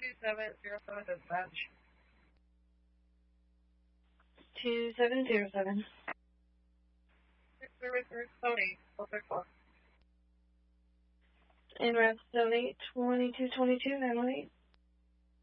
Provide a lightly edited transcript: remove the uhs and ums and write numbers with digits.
2707 dispatch. 2707. Service Sony, 434. En route Sony 2222, Emily.